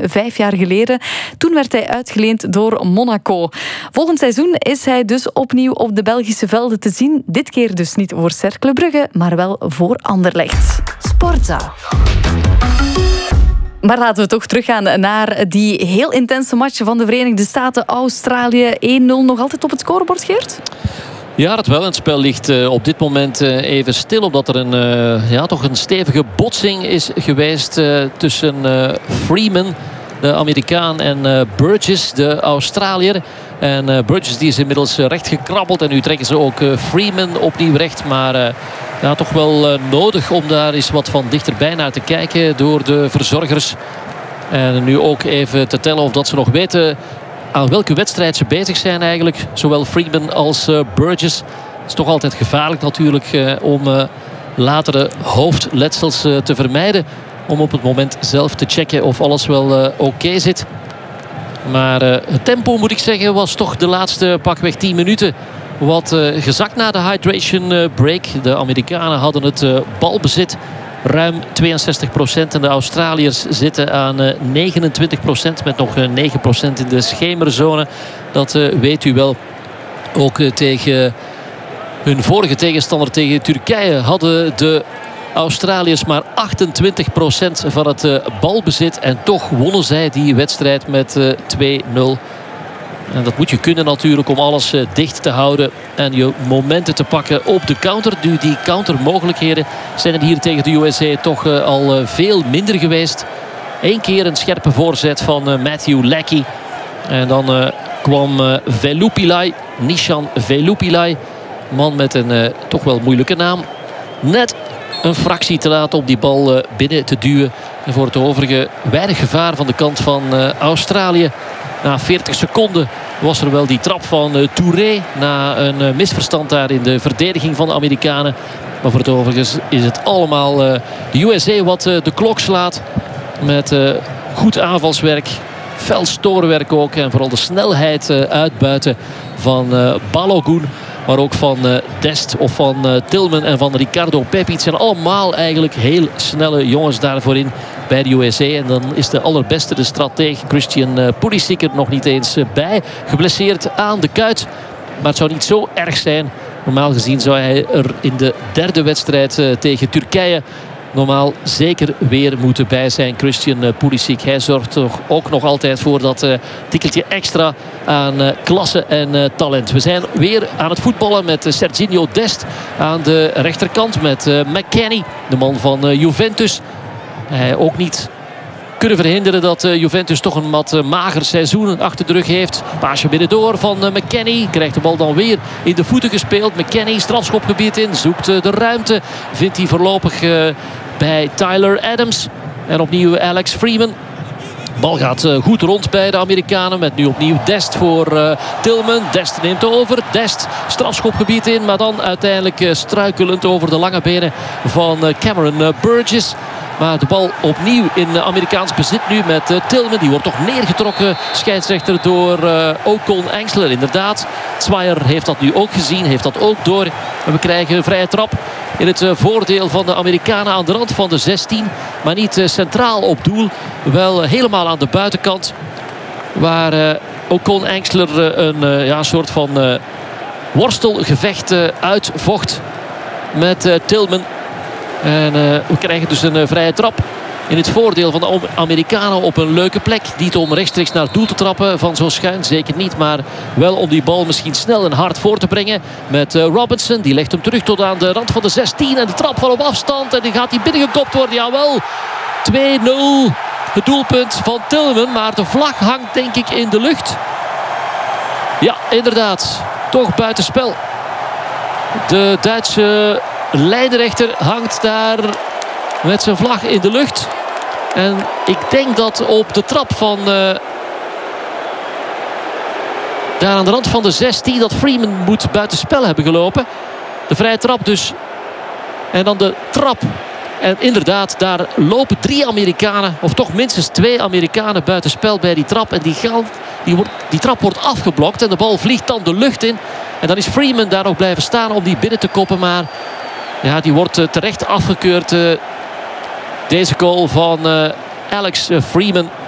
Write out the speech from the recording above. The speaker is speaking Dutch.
5 jaar geleden. Toen werd hij uitgeleend door Monaco. Volgend seizoen is hij dus opnieuw op de Belgische velden te zien. Dit keer dus niet voor Cercle Brugge, maar wel voor Anderlecht. Sportza. Maar laten we toch teruggaan naar die heel intense match van de Verenigde Staten-Australië. 1-0 nog altijd op het scorebord, Geert? Ja, dat wel. Het spel ligt op dit moment even stil. Omdat er toch een stevige botsing is geweest tussen Freeman, de Amerikaan, en Burgess, de Australiër. En Burgess die is inmiddels recht gekrabbeld. En nu trekken ze ook Freeman opnieuw recht. Maar toch wel nodig om daar eens wat van dichterbij naar te kijken door de verzorgers. En nu ook even te tellen of dat ze nog weten aan welke wedstrijd ze bezig zijn eigenlijk. Zowel Freeman als Burgess. Het is toch altijd gevaarlijk natuurlijk om latere hoofdletsels te vermijden. Om op het moment zelf te checken of alles wel oké zit. Maar het tempo, moet ik zeggen, was toch de laatste pakweg 10 minuten wat gezakt na de hydration break. De Amerikanen hadden het balbezit ruim 62%. En de Australiërs zitten aan 29% met nog 9% in de schemerzone. Dat weet u wel. Ook tegen hun vorige tegenstander, tegen Turkije, hadden de Australiërs maar 28% van het balbezit. En toch wonnen zij die wedstrijd met 2-0. En dat moet je kunnen natuurlijk om alles dicht te houden. En je momenten te pakken op de counter. Nu, die countermogelijkheden zijn er hier tegen de USA toch al veel minder geweest. 1 keer een scherpe voorzet van Matthew Leckie. En dan kwam Velupillai, Nishan Velupillai. Man met een toch wel moeilijke naam. Net een fractie te laat om die bal binnen te duwen. En voor het overige weinig gevaar van de kant van Australië. Na 40 seconden was er wel die trap van Touré. Na een misverstand daar in de verdediging van de Amerikanen. Maar voor het overige is het allemaal de USA wat de klok slaat. Met goed aanvalswerk. Fel stoorwerk ook. En vooral de snelheid uitbuiten van Balogun. Maar ook van Dest of van Tillman en van Ricardo Pepi. Het zijn allemaal eigenlijk heel snelle jongens daarvoor in bij de USA. En dan is de allerbeste, de strateeg Christian Pulisic, er nog niet eens bij. Geblesseerd aan de kuit. Maar het zou niet zo erg zijn. Normaal gezien zou hij er in de 3e wedstrijd tegen Turkije normaal zeker weer moeten bij zijn. Christian Pulisic, hij zorgt toch ook nog altijd voor dat tikkeltje extra aan klasse en talent. We zijn weer aan het voetballen met Serginho Dest aan de rechterkant. Met McKennie, de man van Juventus. Hij ook niet kunnen verhinderen dat Juventus toch een wat mager seizoen achter de rug heeft. Paasje binnendoor van McKennie. Krijgt de bal dan weer in de voeten gespeeld. McKennie, strafschopgebied in. Zoekt de ruimte. Vindt hij voorlopig bij Tyler Adams. En opnieuw Alex Freeman. De bal gaat goed rond bij de Amerikanen. Met nu opnieuw Dest voor Tillman. Dest neemt over. Dest strafschopgebied in. Maar dan uiteindelijk struikelend over de lange benen van Cameron Burgess. Maar de bal opnieuw in Amerikaans bezit nu met Tillman. Die wordt toch neergetrokken, scheidsrechter, door Ocon Engsler. Inderdaad, Zweier heeft dat nu ook gezien, heeft dat ook door. En we krijgen een vrije trap in het voordeel van de Amerikanen aan de rand van de 16. Maar niet centraal op doel. Wel helemaal aan de buitenkant. Waar Ocon Engsler een soort van worstelgevecht uitvocht met Tillman. En we krijgen dus een vrije trap in het voordeel van de Amerikanen op een leuke plek. Niet om rechtstreeks naar het doel te trappen van zo schuin, zeker niet. Maar wel om die bal misschien snel en hard voor te brengen. Met Robinson, die legt hem terug tot aan de rand van de 16. En de trap van op afstand en die gaat die binnengekopt worden. Jawel, 2-0. Het doelpunt van Tillman, maar de vlag hangt denk ik in de lucht. Ja, inderdaad. Toch buitenspel. De Duitse lijnrechter hangt daar met zijn vlag in de lucht. En ik denk dat op de trap van daar aan de rand van de 16 dat Freeman moet buitenspel hebben gelopen. De vrije trap dus. En dan de trap. En inderdaad, daar lopen 3 Amerikanen, of toch minstens 2 Amerikanen buitenspel bij die trap. En die trap wordt afgeblokt en de bal vliegt dan de lucht in. En dan is Freeman daar nog blijven staan om die binnen te koppen. Maar ja, die wordt terecht afgekeurd. Deze goal van Alex Freeman.